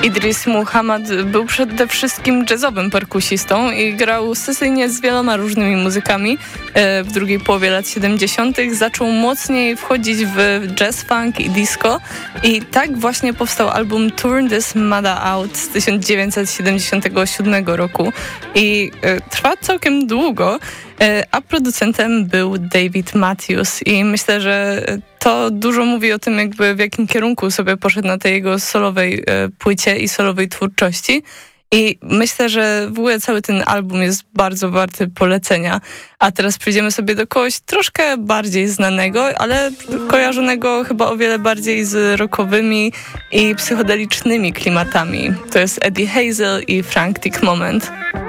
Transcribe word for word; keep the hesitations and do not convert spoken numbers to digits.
Idris Muhammad był przede wszystkim jazzowym perkusistą i grał sesyjnie z wieloma różnymi muzykami. W drugiej połowie lat siedemdziesiątych zaczął mocniej wchodzić w jazz, funk i disco i tak właśnie powstał album Turn This Mother Out z tysiąc dziewięćset siedemdziesiątego siódmego roku i trwa całkiem długo, a producentem był David Matthews i myślę, że to dużo mówi o tym, jakby w jakim kierunku sobie poszedł na tej jego solowej płycie i solowej twórczości. I myślę, że w ogóle cały ten album jest bardzo warty polecenia. A teraz przejdziemy sobie do kogoś troszkę bardziej znanego, ale kojarzonego chyba o wiele bardziej z rockowymi i psychodelicznymi klimatami. To jest Eddie Hazel i Frantic Moment.